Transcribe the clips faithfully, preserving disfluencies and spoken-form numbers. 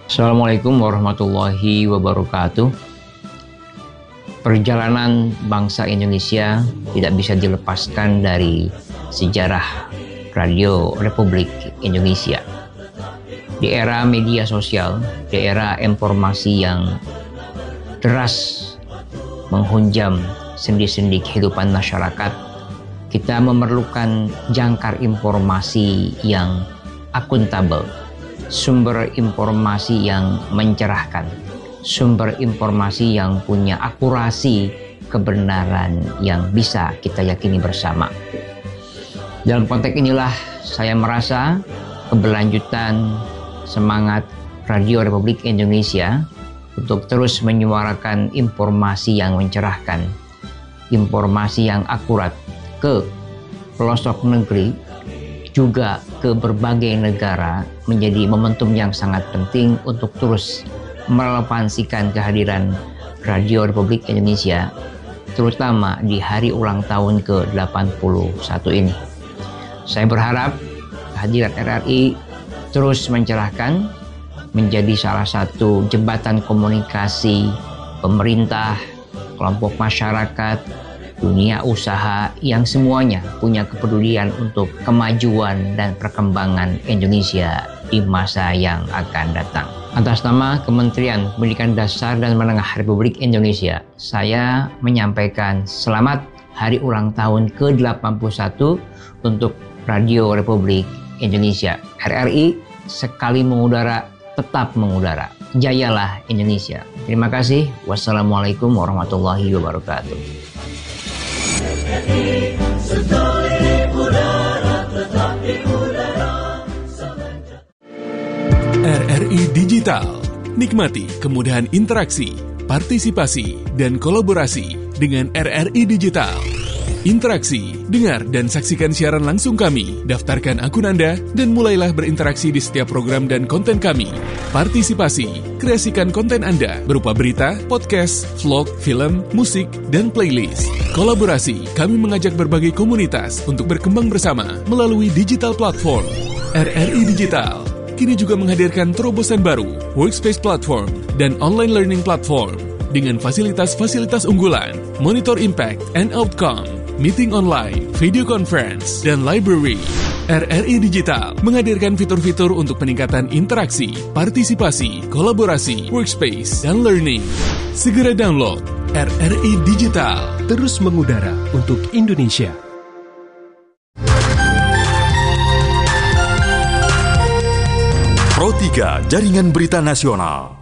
Assalamualaikum warahmatullahi wabarakatuh. Perjalanan bangsa Indonesia tidak bisa dilepaskan dari sejarah Radio Republik Indonesia. Di era media sosial, di era informasi yang deras menghunjam sendi-sendi kehidupan masyarakat, kita memerlukan jangkar informasi yang akuntabel, sumber informasi yang mencerahkan, sumber informasi yang punya akurasi kebenaran yang bisa kita yakini bersama. Dalam konteks inilah saya merasa keberlanjutan semangat Radio Republik Indonesia untuk terus menyuarakan informasi yang mencerahkan, informasi yang akurat ke pelosok negeri, juga ke berbagai negara, menjadi momentum yang sangat penting untuk terus merelevansikan kehadiran Radio Republik Indonesia, terutama di hari ulang tahun ke delapan puluh satu ini. Saya berharap kehadiran R R I terus mencerahkan, menjadi salah satu jembatan komunikasi pemerintah, kelompok masyarakat, dunia usaha yang semuanya punya kepedulian untuk kemajuan dan perkembangan Indonesia di masa yang akan datang. Atas nama Kementerian Pendidikan Dasar dan Menengah Republik Indonesia, saya menyampaikan selamat hari ulang tahun ke delapan puluh satu untuk Radio Republik Indonesia. R R I sekali mengudara, tetap mengudara. Jayalah Indonesia. Terima kasih. Wassalamualaikum warahmatullahi wabarakatuh. R R I Digital. Nikmati kemudahan interaksi, partisipasi, dan kolaborasi dengan R R I Digital. Interaksi, dengar dan saksikan siaran langsung kami, daftarkan akun Anda, dan mulailah berinteraksi di setiap program dan konten kami. Partisipasi, kreasikan konten Anda berupa berita, podcast, vlog, film, musik, dan playlist. Kolaborasi, kami mengajak berbagai komunitas untuk berkembang bersama melalui digital platform. R R I Digital kini juga menghadirkan terobosan baru, workspace platform, dan online learning platform dengan fasilitas-fasilitas unggulan, monitor impact and outcome, meeting online, video conference, dan library. R R I Digital menghadirkan fitur-fitur untuk peningkatan interaksi, partisipasi, kolaborasi, workspace, dan learning. Segera download R R I Digital. Terus mengudara untuk Indonesia. Pro tiga Jaringan Berita Nasional.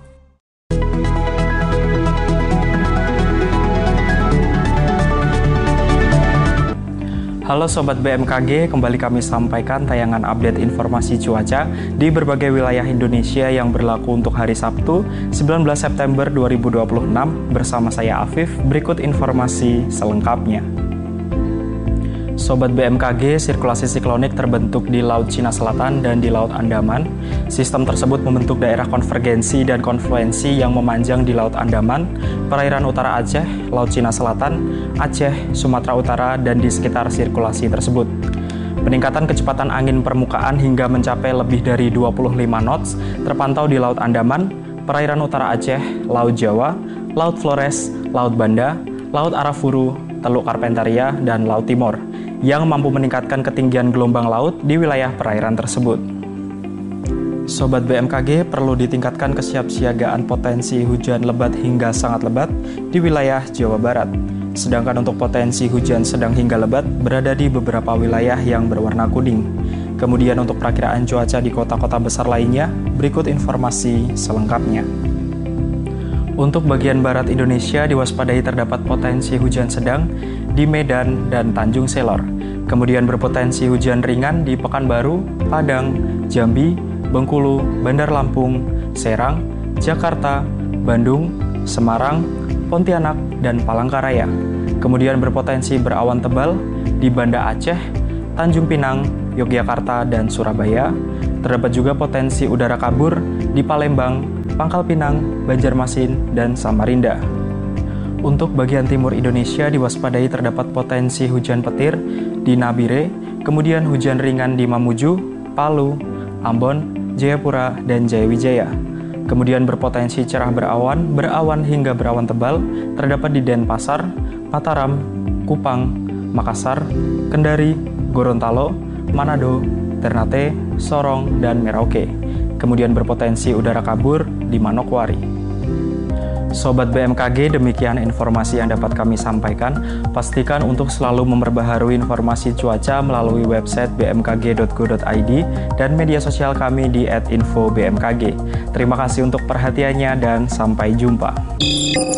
Halo Sobat B M K G, kembali kami sampaikan tayangan update informasi cuaca di berbagai wilayah Indonesia yang berlaku untuk hari Sabtu, sembilan belas September dua ribu dua puluh enam. Bersama saya Afif, berikut informasi selengkapnya. Sobat B M K G, sirkulasi siklonik terbentuk di Laut Cina Selatan dan di Laut Andaman. Sistem tersebut membentuk daerah konvergensi dan konfluensi yang memanjang di Laut Andaman, perairan utara Aceh, Laut Cina Selatan, Aceh, Sumatera Utara, dan di sekitar sirkulasi tersebut. Peningkatan kecepatan angin permukaan hingga mencapai lebih dari dua puluh lima knots terpantau di Laut Andaman, perairan utara Aceh, Laut Jawa, Laut Flores, Laut Banda, Laut Arafuru, Teluk Karpentaria, dan Laut Timor, yang mampu meningkatkan ketinggian gelombang laut di wilayah perairan tersebut. Sobat B M K G, perlu ditingkatkan kesiapsiagaan potensi hujan lebat hingga sangat lebat di wilayah Jawa Barat. Sedangkan untuk potensi hujan sedang hingga lebat berada di beberapa wilayah yang berwarna kuning. Kemudian untuk perakiraan cuaca di kota-kota besar lainnya, berikut informasi selengkapnya. Untuk bagian barat Indonesia diwaspadai terdapat potensi hujan sedang di Medan dan Tanjung Selor. Kemudian berpotensi hujan ringan di Pekanbaru, Padang, Jambi, Bengkulu, Bandar Lampung, Serang, Jakarta, Bandung, Semarang, Pontianak, dan Palangkaraya. Kemudian berpotensi berawan tebal di Banda Aceh, Tanjung Pinang, Yogyakarta, dan Surabaya. Terdapat juga potensi udara kabur di Palembang, Pangkal Pinang, Banjarmasin, dan Samarinda. Untuk bagian timur Indonesia diwaspadai terdapat potensi hujan petir di Nabire, kemudian hujan ringan di Mamuju, Palu, Ambon, Jayapura, dan Jayawijaya. Kemudian berpotensi cerah berawan, berawan hingga berawan tebal, terdapat di Denpasar, Mataram, Kupang, Makassar, Kendari, Gorontalo, Manado, Ternate, Sorong, dan Merauke. Kemudian berpotensi udara kabur di Manokwari. Sobat B M K G, demikian informasi yang dapat kami sampaikan. Pastikan untuk selalu memperbaharui informasi cuaca melalui website b m k g dot go dot i d dan media sosial kami di et info b m k g. Terima kasih untuk perhatiannya dan sampai jumpa.